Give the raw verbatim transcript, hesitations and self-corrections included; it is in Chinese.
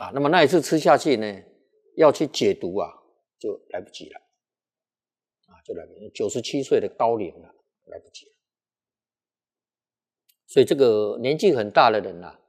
啊，那么那一次吃下去呢，要去解毒啊，就来不及了，啊，就来不及，九十七岁的高龄了，来不及了。所以这个年纪很大的人啊，